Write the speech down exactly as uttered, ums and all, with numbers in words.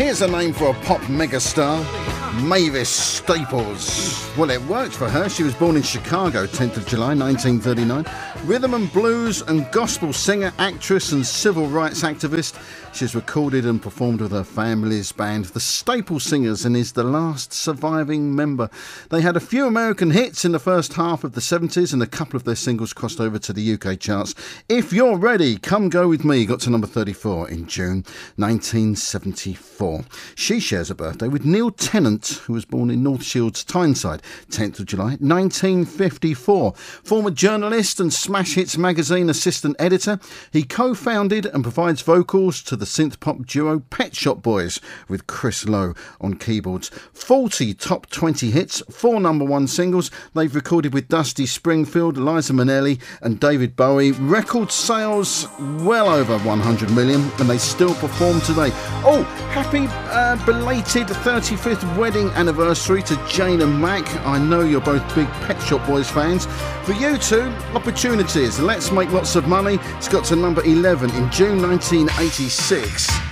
Here's a name for a pop megastar, Mavis Staples. Well, it worked for her. She was born in Chicago, tenth of July nineteen thirty-nine. Rhythm and blues and gospel singer, actress and civil rights activist. She's recorded and performed with her family's band, the Staple Singers, and is the last surviving member. They had a few American hits in the first half of the seventies, and a couple of their singles crossed over to the U K charts. If You're Ready, Come Go With Me got to number thirty-four in June nineteen seventy-four. She shares a birthday with Neil Tennant, who was born in North Shields, Tyneside, tenth of July nineteen fifty-four. Former journalist and Smash Hits magazine assistant editor, he co-founded and provides vocals to the synth-pop duo Pet Shop Boys with Chris Lowe on keyboards. forty top twenty hits, four number one singles. They've recorded with Dusty Springfield, Liza Minnelli and David Bowie. Record sales well over one hundred million, and they still perform today. Oh, happy uh, belated thirty-fifth wedding anniversary to Jane and Mac. I know you're both big Pet Shop Boys fans. For you two, Opportunities, Let's Make Lots of Money. It's got to number eleven in June nineteen eighty-six.